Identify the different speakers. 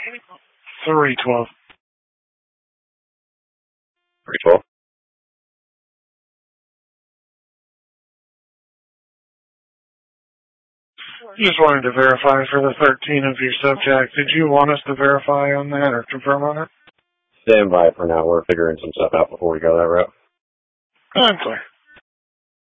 Speaker 1: 312.
Speaker 2: 312.
Speaker 1: Just wanted to verify for the 13 of your subject. Did you want us to verify on that or confirm on it?
Speaker 2: Stand by for now. We're figuring some stuff out before we go that route.
Speaker 1: I'm clear.